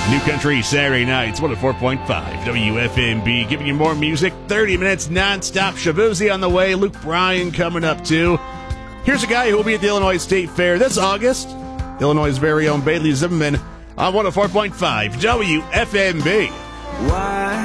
New Country Saturday nights, 104.5 WFMB, giving you more music, 30 minutes nonstop. Shavuzi on the way, Luke Bryan coming up too. Here's a guy who will be at the Illinois State Fair this August. Illinois' very own Bailey Zimmerman on 104.5 WFMB. Why